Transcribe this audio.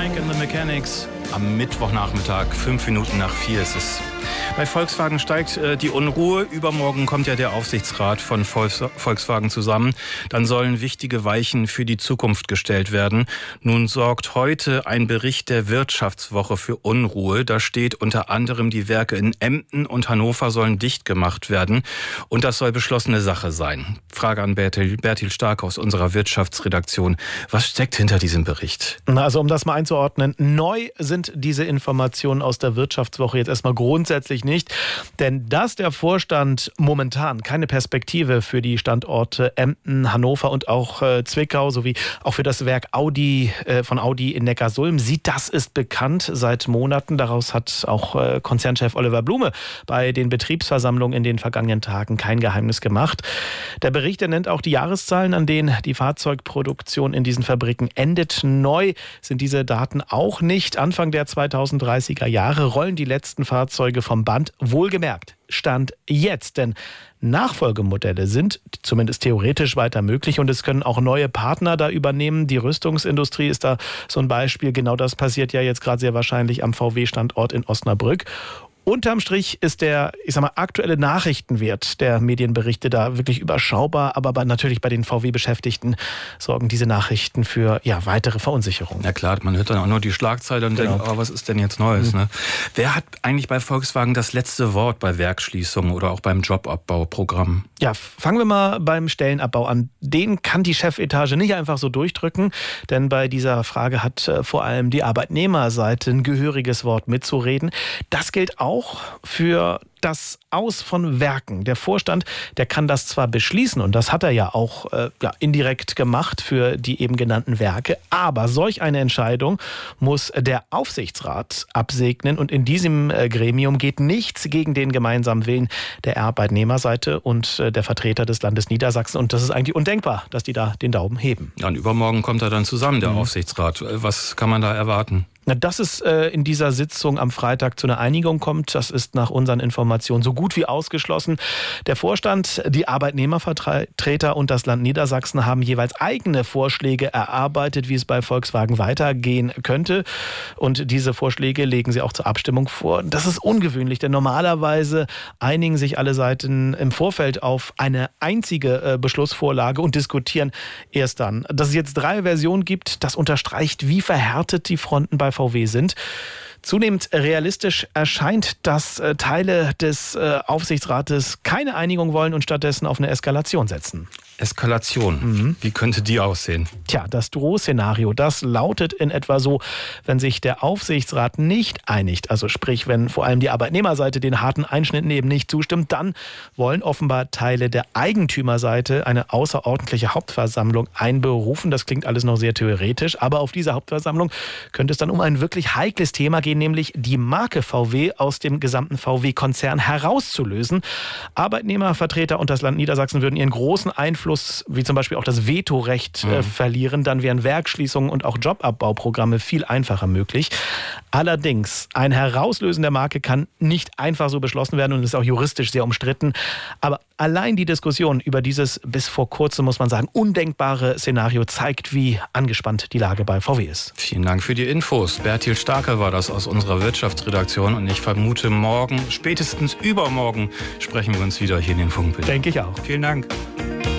Mike and the Mechanics. Am Mittwochnachmittag, 5 Minuten nach 4 ist es. Bei Volkswagen steigt die Unruhe. Übermorgen kommt ja der Aufsichtsrat von Volkswagen zusammen. Dann sollen wichtige Weichen für die Zukunft gestellt werden. Nun sorgt heute ein Bericht der Wirtschaftswoche für Unruhe. Da steht unter anderem, die Werke in Emden und Hannover sollen dicht gemacht werden. Und das soll beschlossene Sache sein. Frage an Bertil Stark aus unserer Wirtschaftsredaktion. Was steckt hinter diesem Bericht? Also um das mal einzuordnen, neu sind diese Informationen aus der Wirtschaftswoche jetzt erstmal grundsätzlich nicht. Denn dass der Vorstand momentan keine Perspektive für die Standorte Emden, Hannover und auch Zwickau sowie auch für das Werk Audi von Audi in Neckarsulm sieht, das ist bekannt seit Monaten. Daraus hat auch Konzernchef Oliver Blume bei den Betriebsversammlungen in den vergangenen Tagen kein Geheimnis gemacht. Der Bericht, der nennt auch die Jahreszahlen, an denen die Fahrzeugproduktion in diesen Fabriken endet. Neu sind diese Daten auch nicht. Anfang der 2030er Jahre rollen die letzten Fahrzeuge vom Band. Wohlgemerkt, Stand jetzt, denn Nachfolgemodelle sind zumindest theoretisch weiter möglich und es können auch neue Partner da übernehmen. Die Rüstungsindustrie ist da so ein Beispiel. Genau das passiert ja jetzt gerade sehr wahrscheinlich am VW-Standort in Osnabrück. Unterm Strich ist der, aktuelle Nachrichtenwert der Medienberichte da wirklich überschaubar, aber natürlich bei den VW-Beschäftigten sorgen diese Nachrichten für weitere Verunsicherung. Ja klar, man hört dann auch nur die Schlagzeile und denkt, was ist denn jetzt Neues? Ne? Wer hat eigentlich bei Volkswagen das letzte Wort bei Werksschließungen oder auch beim Jobabbauprogramm? Ja, fangen wir mal beim Stellenabbau an. Den kann die Chefetage nicht einfach so durchdrücken, denn bei dieser Frage hat vor allem die Arbeitnehmerseite ein gehöriges Wort mitzureden. Das gilt auch für das Aus von Werken. Der Vorstand, der kann das zwar beschließen und das hat er ja auch indirekt gemacht für die eben genannten Werke, aber solch eine Entscheidung muss der Aufsichtsrat absegnen und in diesem Gremium geht nichts gegen den gemeinsamen Willen der Arbeitnehmerseite und der Vertreter des Landes Niedersachsen und das ist eigentlich undenkbar, dass die da den Daumen heben. Ja, und übermorgen kommt er dann zusammen, der Aufsichtsrat. Was kann man da erwarten? Dass es in dieser Sitzung am Freitag zu einer Einigung kommt, das ist nach unseren Informationen so gut wie ausgeschlossen. Der Vorstand, die Arbeitnehmervertreter und das Land Niedersachsen haben jeweils eigene Vorschläge erarbeitet, wie es bei Volkswagen weitergehen könnte. Und diese Vorschläge legen sie auch zur Abstimmung vor. Das ist ungewöhnlich, denn normalerweise einigen sich alle Seiten im Vorfeld auf eine einzige Beschlussvorlage und diskutieren erst dann. Dass es jetzt 3 Versionen gibt, das unterstreicht, wie verhärtet die Fronten bei VW sind. Zunehmend realistisch erscheint, dass Teile des Aufsichtsrates keine Einigung wollen und stattdessen auf eine Eskalation setzen. Eskalation. Wie könnte die aussehen? Tja, das Drohszenario, das lautet in etwa so, wenn sich der Aufsichtsrat nicht einigt, also sprich, wenn vor allem die Arbeitnehmerseite den harten Einschnitten eben nicht zustimmt, dann wollen offenbar Teile der Eigentümerseite eine außerordentliche Hauptversammlung einberufen. Das klingt alles noch sehr theoretisch, aber auf dieser Hauptversammlung könnte es dann um ein wirklich heikles Thema gehen, nämlich die Marke VW aus dem gesamten VW-Konzern herauszulösen. Arbeitnehmervertreter und das Land Niedersachsen würden ihren großen Einfluss, wie zum Beispiel auch das Vetorecht, verlieren. Dann wären Werksschließungen und auch Jobabbauprogramme viel einfacher möglich. Allerdings, ein Herauslösen der Marke kann nicht einfach so beschlossen werden und ist auch juristisch sehr umstritten. Aber allein die Diskussion über dieses bis vor kurzem, muss man sagen, undenkbare Szenario zeigt, wie angespannt die Lage bei VW ist. Vielen Dank für die Infos. Bertil Starke war das aus unserer Wirtschaftsredaktion und ich vermute, morgen, spätestens übermorgen, sprechen wir uns wieder hier in den Funkbildern. Denke ich auch. Vielen Dank.